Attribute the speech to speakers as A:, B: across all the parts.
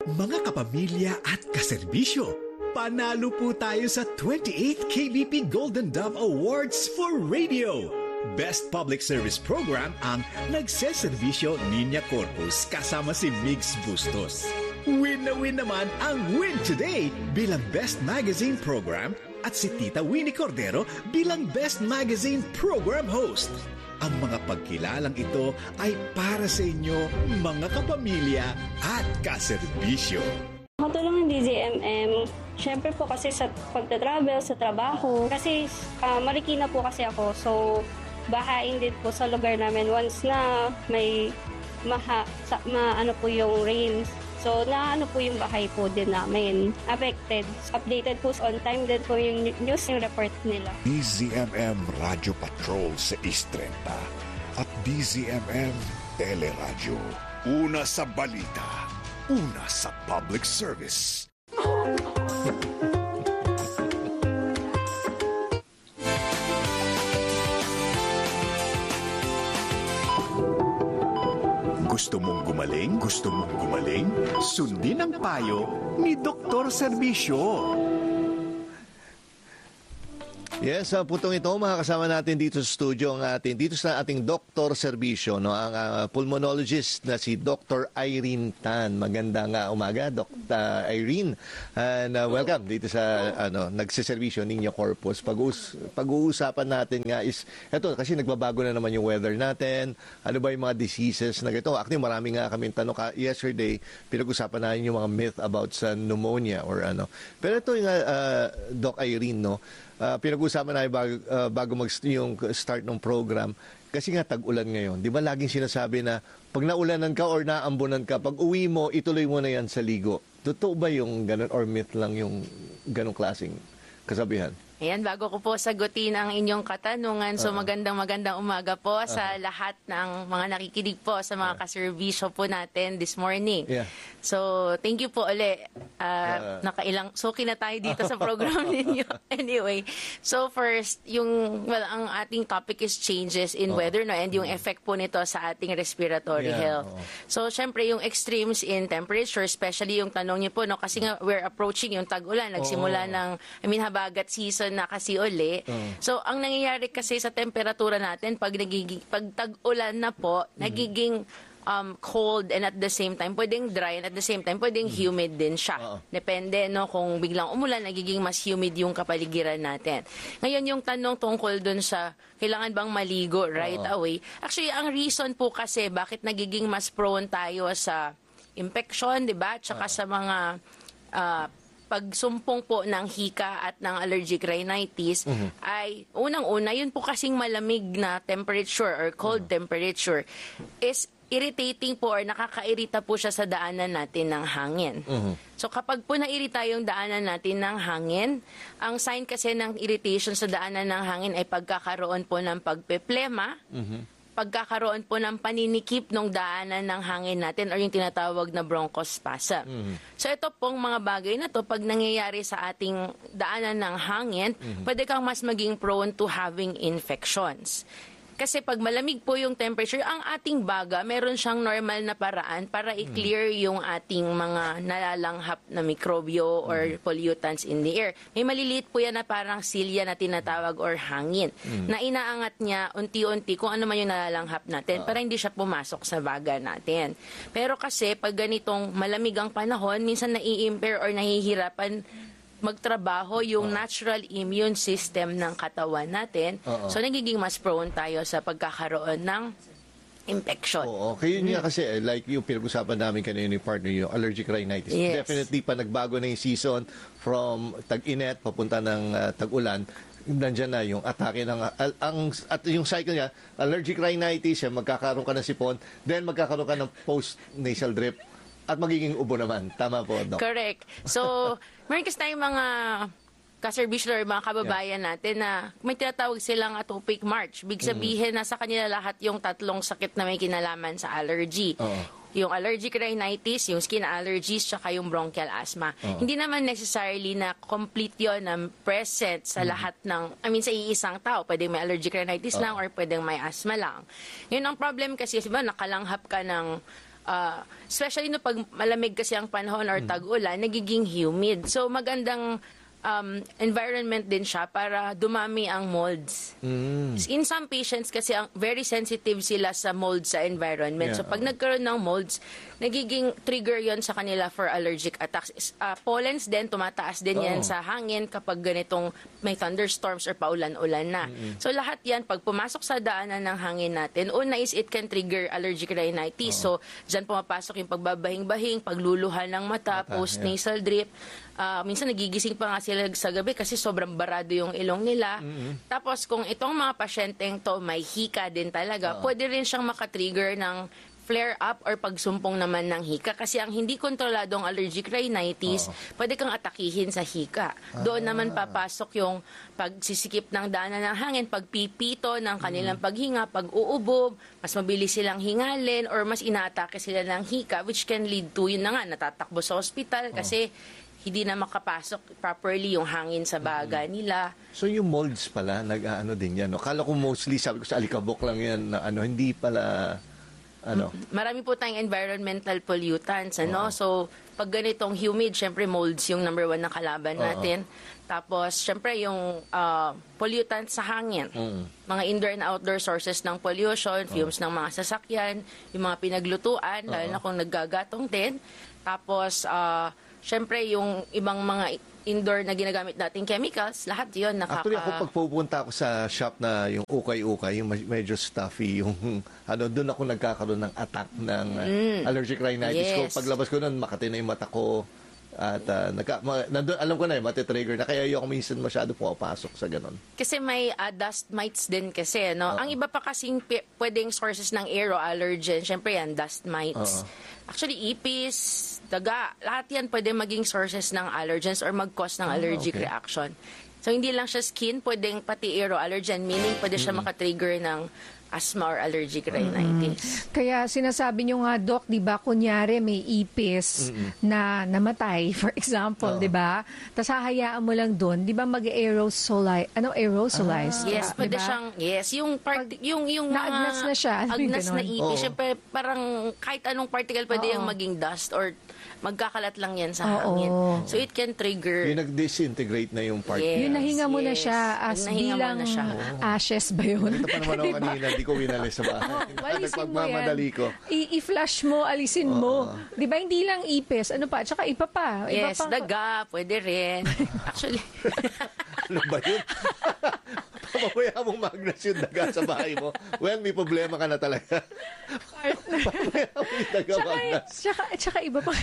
A: Mga kapamilya at kaserbisyo, panalo po tayo sa 28th KBP Golden Dove Awards for Radio. Best Public Service Program ang Nagseserbisyo Niña Corpus kasama si Migs Bustos. Win na win naman ang Win Today bilang Best Magazine Program at si Tita Winnie Cordero bilang Best Magazine Program Host. Ang mga pagkilalang ito ay para sa inyo, mga kapamilya at kaserbisyo.
B: Makatulong ng DZMM, syempre po kasi sa pagta-travel, sa trabaho. Kasi Marikina po kasi ako, so bahain din po sa lugar namin once na may ano po yung rains. So, ano po yung bahay po din namin. Affected. Updated po on time din po yung news, yung report nila.
C: DZMM Radio Patrol sa East 30 at DZMM Teleradyo. Una sa balita, una sa public service. Gusto mong gumaling? Gusto mong gumaling?
A: Sundin ang payo ni Dr. Serbisyo.
D: Yes, sa putong ito, makakasama natin dito sa studio dito sa ating Dr. Serbisyo, no, ang pulmonologist na si Dr. Irene Tan. Magandang umaga, Dr. Irene. And welcome dito sa Nagseserbisyo Niña Corpus. Pag-uusapan natin nga is, eto, kasi nagbabago na naman yung weather natin. Ano ba yung mga diseases na ito? Actually, marami nga kami tanong yesterday, pinag-usapan natin yung mga myth about sa pneumonia or ano. Pero ito yung Doc Irene, no? Pinag-usapan na bago yung start ng program kasi nga tag-ulan ngayon. Di ba laging sinasabi na pag naulanan ka or naambunan ka, pag uwi mo, ituloy mo na yan sa ligo. Totoo ba yung ganun or myth lang yung ganung klaseng kasabihan?
E: Ayan, bago ko po sagutin ang inyong katanungan, so magandang umaga po sa lahat ng mga nakikinig po sa mga kaserbisyo po natin this morning.
D: Yeah.
E: So, thank you po ulit. Nakailang suki na tayo dito sa program ninyo. Anyway, so first, ang ating topic is changes in weather, no, and yung effect po nito sa ating respiratory health. So, syempre, yung extremes in temperature, especially yung tanong niyo po, no, kasi nga we're approaching yung tag-ulan, nagsimula ng, habagat season na kasi uli. So, ang nangyayari kasi sa temperatura natin, pag tag-ulan na po, nagiging cold and at the same time pwedeng dry and at the same time pwedeng humid din siya. Depende, no, kung biglang umulan nagiging mas humid yung kapaligiran natin. Ngayon yung tanong tungkol dun sa kailangan bang maligo right away. Actually, ang reason po kasi bakit nagiging mas prone tayo sa infection, 'di ba? Tsaka sa mga pagsumpong po ng hika at ng allergic rhinitis ay unang-una yun po kasing malamig na temperature or cold temperature is irritating po or nakakairita po siya sa daanan natin ng hangin. So kapag po nairita yung daanan natin ng hangin, ang sign kasi ng irritation sa daanan ng hangin ay pagkakaroon po ng pagpeplema, pagkakaroon po ng paninikip ng daanan ng hangin natin or yung tinatawag na bronchospasm. So ito pong mga bagay na to, pag nangyayari sa ating daanan ng hangin, pwede kang mas maging prone to having infections. Kasi pag malamig po yung temperature, ang ating baga, meron siyang normal na paraan para i-clear yung ating mga nalalanghap na mikrobyo or pollutants in the air. May maliliit po yan na parang silya na tinatawag or hangin na inaangat niya unti-unti kung ano man yung nalalanghap natin para hindi siya pumasok sa baga natin. Pero kasi pag ganitong malamig ang panahon, minsan nai-impair or nahihirapan magtrabaho yung natural immune system ng katawan natin. So, nagiging mas prone tayo sa pagkakaroon ng infection.
D: Oo, kayo niya kasi, like yung pinag-usapan namin kanina yung partner, yung allergic rhinitis.
E: Yes.
D: Definitely, pa nagbago na yung season from tag-init, papunta ng tag-ulan, nandiyan na yung atake ng at yung cycle niya, allergic rhinitis, magkakaroon ka ng sipon, then magkakaroon ka ng post-nasal drip, at magiging ubo naman. Tama po, Doc?
E: Correct. So, meron kasi tayong mga kaserbisyo or mga kababayan natin na may tinatawag silang atopic march. Big sabihin na sa kanila lahat yung tatlong sakit na may kinalaman sa allergy. Yung allergic rhinitis, yung skin allergies, tsaka yung bronchial asthma. Hindi naman necessarily na complete yun na present sa lahat ng, sa iisang tao. Pwedeng may allergic rhinitis lang or pwedeng may asthma lang. Yun ang problem kasi, diba, nakalanghap ka ng especially no pag malamig kasi ang panahon or tag-ulan, nagiging humid. So magandang environment din siya para dumami ang molds. In some patients kasi very sensitive sila sa molds sa environment. So pag nagkaroon ng molds, nagiging trigger yon sa kanila for allergic attacks. Pollens din, tumataas din yan sa hangin kapag ganitong may thunderstorms or paulan-ulan na. So lahat yan, pag pumasok sa daanan ng hangin natin, una is it can trigger allergic rhinitis. So dyan pumapasok yung pagbabahing-bahing, pagluluha ng mata, post-nasal drip. Minsan nagigising pa nga sila sa gabi kasi sobrang barado yung ilong nila. Tapos kung itong mga pasyenteng to may hika din talaga, pwede rin siyang makatrigger ng flare-up or pagsumpong naman ng hika. Kasi ang hindi kontroladong allergic rhinitis, pwede kang atakihin sa hika. Doon naman papasok yung pagsisikip ng daanan ng hangin, pagpipito ng kanilang paghinga, pag-uubob, mas mabilis silang hingalin or mas inaatake sila ng hika, which can lead to, yun na nga, natatakbo sa ospital kasi hindi na makapasok properly yung hangin sa baga nila.
D: So yung molds pala, nag-ano din yan. No? Kala ko mostly, sabi ko sa alikabok lang yan, na hindi pala,
E: Marami po tayong environmental pollutants, So, pag ganitong humid, syempre molds yung number 1 na kalaban natin. Tapos, syempre yung pollutants sa hangin. Mga indoor and outdoor sources ng pollution, fumes ng mga sasakyan, yung mga pinaglutuan, lalo na kung naggagatong din. Tapos, syempre, yung ibang mga indoor na ginagamit nating chemicals, lahat yun
D: Actually, ako pag pupunta ako sa shop na yung ukay-ukay, yung medyo stuffy, yung doon ako nagkakaroon ng attack ng allergic rhinitis ko. Paglabas ko nun, makati na yung mata ko. At nandun, alam ko na matitrigger na. Kaya yung minsan masyado pumapasok sa ganon.
E: Kasi may dust mites din kasi, no? Ang iba pa kasing pwedeng sources ng aeroallergen, syempre yan, dust mites. Actually, ipis, daga, lahat yan pwede maging sources ng allergens or mag-cause ng allergic reaction. So, hindi lang siya skin, pwedeng pati aeroallergen, meaning pwede siya makatrigger ng asthma or allergic rhinitis.
F: Kaya sinasabi nyo nga, Doc, di ba, kunyari may ipis na namatay, for example, di ba? Tapos hahayaan mo lang doon, di ba mag-aerosolize? Aerosolize?
E: Yes, pwede
F: diba?
E: siyang, yung mga
F: na-agnas na siya.
E: agnas na ipis. Siyempre, parang kahit anong particle pwede yung maging dust or magkakalat lang yan sa hangin. So, it can trigger.
D: Yung nag-disintegrate na yung part.
E: Yes,
F: yung nahinga mo na siya as bilang ashes ba yun?
D: Ito pa naman ako kanina, di ko winalis sa bahay.
F: Walisin mo yan.
D: Nagpagmamadali ko.
F: I-flush mo, alisin mo. Di ba, hindi lang ipis. Ano pa? Tsaka iba pa. Iba
E: Yes, daga, pwede rin. Actually.
D: Ano ba yun? Pamamaya mong magnas yung daga sa bahay mo. Well, may problema ka na talaga. Pamamaya mo yung daga magnas.
F: Tsaka iba pa.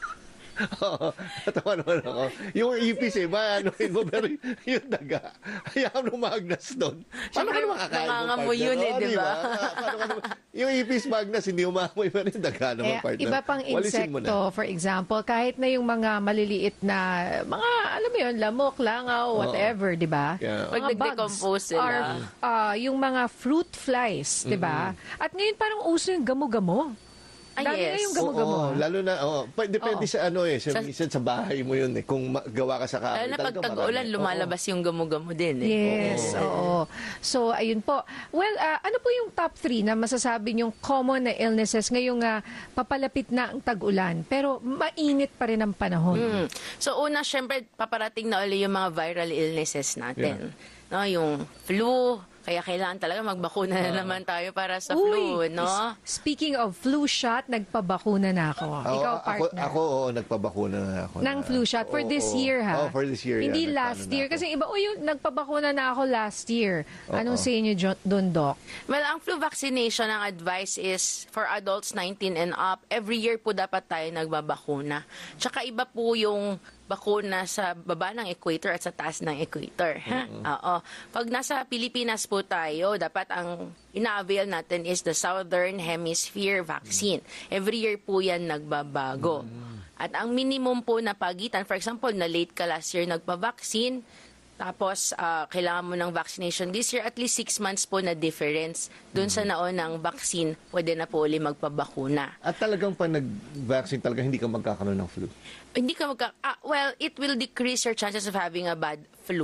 D: Oo, natawa naman ako. Yung ipis anuhin mo, pero yung daga, hayaan mo magnas doon. Paano ka naman kakain mo
E: nangangamoy yun
D: partner?
E: di ba?
D: Yung ipis magnas, hindi umamoy, pero yung daga naman partner.
F: Iba pang
D: Walisin mo na.
F: insekto, for example, kahit na yung mga maliliit na, mga, alam mo yun, lamok, langaw, whatever, di ba?
D: Yeah.
E: Pag
F: Mga bugs
E: nag-decompose sila.
F: yung mga fruit flies, di ba? At ngayon parang uso yung gamo-gamo. Dami na yung gamo-gamo.
D: Oo, lalo na, depende sa minsan sa bahay mo yun kung gawa ka sa kahoy.
E: Lalo na pag tag-ulan, lumalabas yung gamo-gamo din.
F: Yes, oo. So, ayun po. Well, ano po yung top 3 na masasabi yung common na illnesses ngayong papalapit na ang tag-ulan, pero mainit pa rin ang panahon?
E: So, una, syempre, paparating na ulit yung mga viral illnesses natin. No, yung flu, kaya kailangan talaga magbakuna na naman tayo para sa flu, no?
F: Speaking of flu shot, nagpabakuna na ako. Ikaw, partner.
D: Ako, nagpabakuna na ako.
F: Ng flu shot for this year, ha?
D: Oh, for this year.
F: Hindi last year. Kasi iba, yung nagpabakuna na ako last year. Anong sa inyo doon, Doc?
E: Well, ang flu vaccination, ang advice is for adults 19 and up, every year po dapat tayo nagbabakuna. Tsaka iba po yung bakuna sa baba ng equator at sa taas ng equator. Oo. Pag nasa Pilipinas po tayo, dapat ang ina-avail natin is the Southern Hemisphere vaccine. Every year po yan nagbabago. At ang minimum po na pagitan, for example, na late ka last year nagpa-vaccine, tapos kailangan mo ng vaccination this year, at least 6 months po na difference. Doon sa naonang vaccine, pwede na po ulit magpabakuna.
D: At talagang pag nag-vaccine talaga, hindi ka magkakaroon ng flu?
E: Hindi ka well, it will decrease your chances of having a bad flu.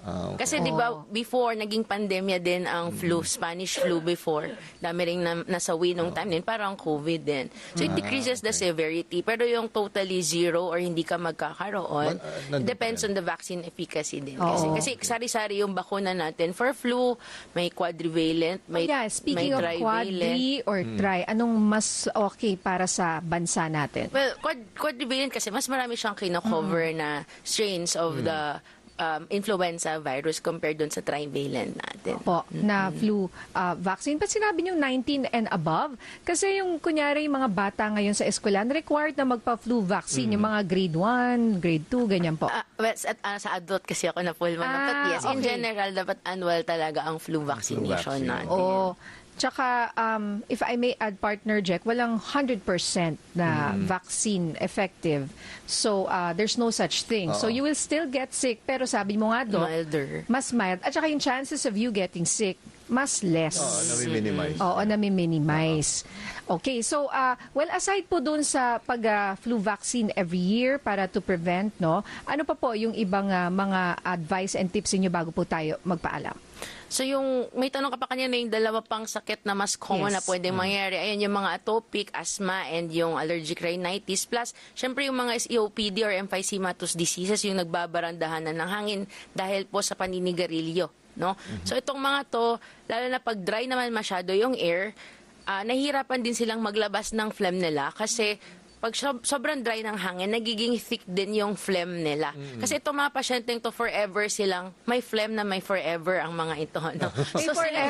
D: Okay.
E: Kasi di ba before naging pandemya din ang flu, Spanish flu before. Dami ring nasawi nung time din, parang COVID din. So it decreases the severity. Pero yung totally zero or hindi ka magkakaroon, depends on the vaccine efficacy din. Kasi sari-sari yung bakuna natin. For flu, may quadrivalent, may
F: speaking
E: may
F: of quadri or tri, anong mas okay para sa bansa natin?
E: Well, quadrivalent kasi mas marami siyang kino-cover na strains of the influenza virus compared dun sa trivalent natin.
F: Na flu vaccine. But sinabi niyo 19 and above? Kasi yung kunyari yung mga bata ngayon sa eskwelahan, required na magpa-flu vaccine. Yung mga grade 1, grade 2, ganyan po.
E: Well, sa adult kasi ako na full But yes, in general, dapat annual talaga ang flu vaccination natin.
F: Tsaka, if I may add, partner Jack, walang 100% na vaccine effective. So, there's no such thing. So, you will still get sick. Pero sabi mo nga, Doc,
E: Milder.
F: mas mild. At saka yung chances of you getting sick, mas less.
D: Nami-minimize.
F: Nami-minimize. Okay, so, well, aside po dun sa pag-flu vaccine every year para to prevent, no, ano pa po yung ibang mga advice and tips niyo bago po tayo magpaalam?
E: So yung, may tanong ka pa kanina yung dalawa pang sakit na mas common na pwedeng mangyari. Ayan yung mga atopic, asthma, and yung allergic rhinitis. Plus, syempre yung mga COPD or emphysematous diseases, yung nagbabarandahanan ng hangin dahil po sa paninigarilyo. No? So itong mga to, lalo na pag dry naman masyado yung air, nahihirapan din silang maglabas ng phlegm nila kasi pag sobrang dry ng hangin, nagiging thick din yung phlegm nila. Kasi itong mga pasyenteng to forever silang may phlegm na may forever ang mga ito. No?
F: So, forever